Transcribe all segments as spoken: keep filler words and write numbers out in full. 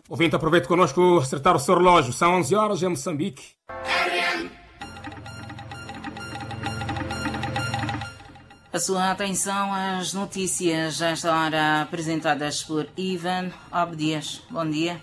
Ouvinte, aproveite connosco acertar o seu relógio. São onze horas em Moçambique. A sua atenção às notícias a esta hora apresentadas por Ivan Obdias. Bom dia.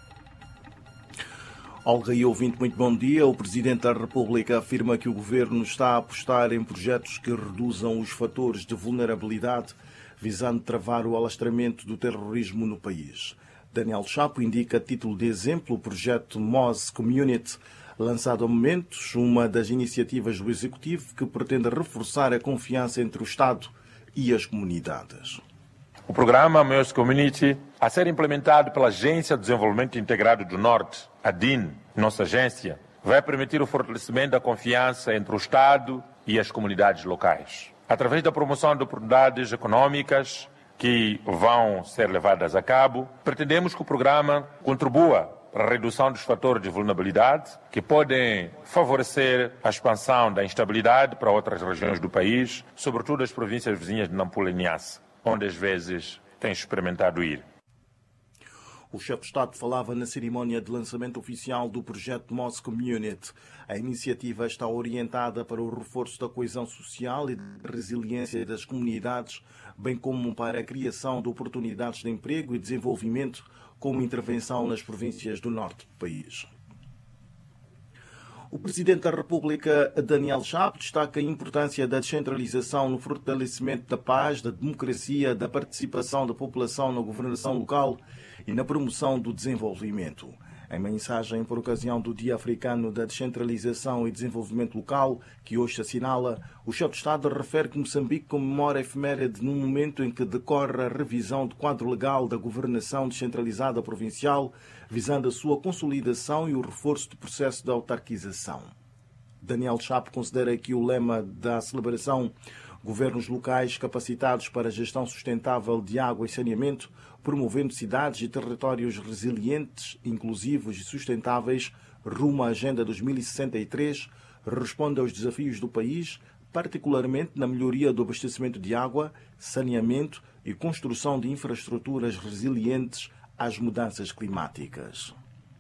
Olga e ouvinte, muito bom dia. O Presidente da República afirma que o Governo está a apostar em projetos que reduzam os fatores de vulnerabilidade, visando travar o alastramento do terrorismo no país. Daniel Chapo indica a título de exemplo o projeto Moz Community, lançado há momentos, uma das iniciativas do Executivo que pretende reforçar a confiança entre o Estado e as comunidades. O programa Moz Community, a ser implementado pela Agência de Desenvolvimento Integrado do Norte, a D I N, nossa agência, vai permitir o fortalecimento da confiança entre o Estado e as comunidades locais. Através da promoção de oportunidades econômicas que vão ser levadas a cabo, pretendemos que o programa contribua para a redução dos fatores de vulnerabilidade que podem favorecer a expansão da instabilidade para outras regiões do país, sobretudo as províncias vizinhas de Nampula e Niassa, onde às vezes tem experimentado ir. O chefe de Estado falava na cerimónia de lançamento oficial do projeto Moz Community. A iniciativa está orientada para o reforço da coesão social e da resiliência das comunidades, bem como para a criação de oportunidades de emprego e desenvolvimento, como intervenção nas províncias do norte do país. O Presidente da República, Daniel Chapo, destaca a importância da descentralização no fortalecimento da paz, da democracia, da participação da população na governação local e na promoção do desenvolvimento. Em mensagem por ocasião do Dia Africano da Descentralização e Desenvolvimento Local, que hoje se assinala, o chefe de Estado refere que Moçambique comemora a efeméride num momento em que decorre a revisão do quadro legal da governação descentralizada provincial, visando a sua consolidação e o reforço do processo de autarquização. Daniel Chapo considera que o lema da celebração, governos locais capacitados para a gestão sustentável de água e saneamento, promovendo cidades e territórios resilientes, inclusivos e sustentáveis, rumo à Agenda dois mil e sessenta e três, responde aos desafios do país, particularmente na melhoria do abastecimento de água, saneamento e construção de infraestruturas resilientes às mudanças climáticas.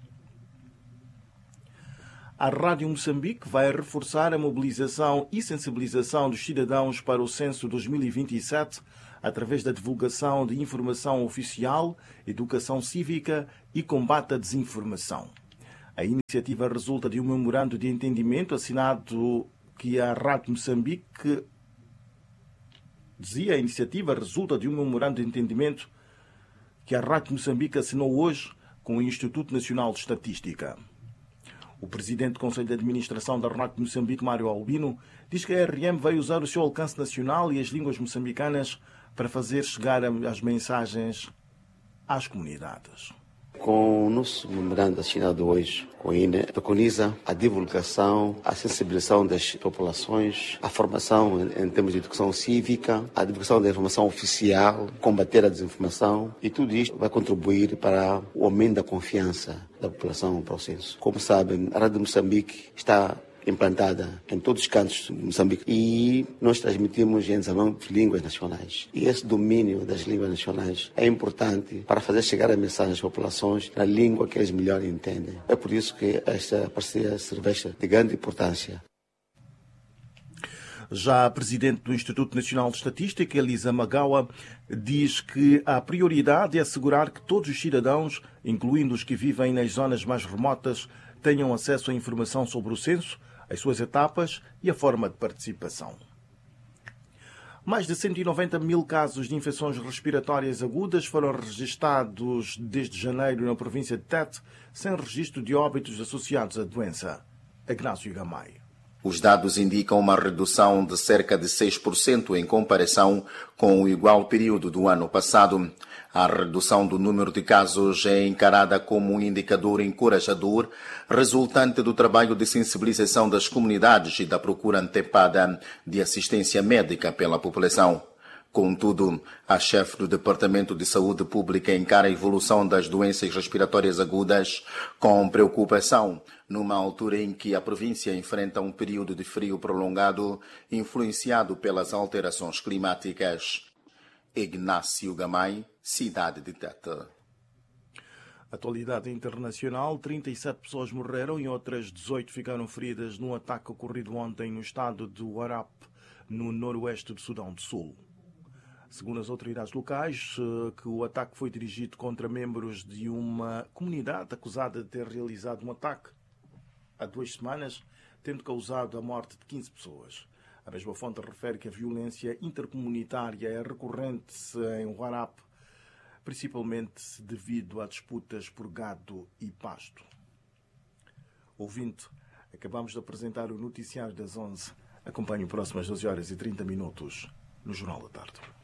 A Rádio Moçambique vai reforçar a mobilização e sensibilização dos cidadãos para o Censo dois mil e vinte e sete através da divulgação de informação oficial, educação cívica e combate à desinformação. A iniciativa resulta de um memorando de entendimento assinado que a Rádio Moçambique dizia a iniciativa resulta de um memorando de entendimento que a Rádio Moçambique assinou hoje com o Instituto Nacional de Estatística. O presidente do Conselho de Administração da Rádio Moçambique, Mário Albino, diz que a R M vai usar o seu alcance nacional e as línguas moçambicanas para fazer chegar as mensagens às comunidades. Com o nosso memorando assinado hoje com a I N E, preconiza a divulgação, a sensibilização das populações, a formação em termos de educação cívica, a divulgação da informação oficial, combater a desinformação, e tudo isto vai contribuir para o aumento da confiança da população para o censo. Como sabem, a Rádio Moçambique está implantada em todos os cantos de Moçambique e nós transmitimos em dezanove línguas nacionais. E esse domínio das línguas nacionais é importante para fazer chegar a mensagem às populações na língua que eles melhor entendem. É por isso que esta parceria se reveste de grande importância. Já a Presidente do Instituto Nacional de Estatística, Elisa Magawa, diz que a prioridade é assegurar que todos os cidadãos, incluindo os que vivem nas zonas mais remotas, tenham acesso à informação sobre o censo, as suas etapas e a forma de participação. Mais de cento e noventa mil casos de infecções respiratórias agudas foram registados desde janeiro na província de Tete, sem registro de óbitos associados à doença. Ignácio Gamay. Os dados indicam uma redução de cerca de seis por cento em comparação com o igual período do ano passado. A redução do número de casos é encarada como um indicador encorajador, resultante do trabalho de sensibilização das comunidades e da procura antecipada de assistência médica pela população. Contudo, a chefe do Departamento de Saúde Pública encara a evolução das doenças respiratórias agudas com preocupação, numa altura em que a província enfrenta um período de frio prolongado influenciado pelas alterações climáticas. Ignácio Gamay, cidade de Tete. Atualidade internacional, trinta e sete pessoas morreram e outras dezoito ficaram feridas num ataque ocorrido ontem no estado de Warrap, no noroeste do Sudão do Sul. Segundo as autoridades locais, que o ataque foi dirigido contra membros de uma comunidade acusada de ter realizado um ataque há duas semanas, tendo causado a morte de quinze pessoas. A mesma fonte refere que a violência intercomunitária é recorrente em Warrap, principalmente devido a disputas por gado e pasto. Ouvinte, acabamos de apresentar o noticiário das onze. Acompanhe o próximo às doze horas e trinta minutos no Jornal da Tarde.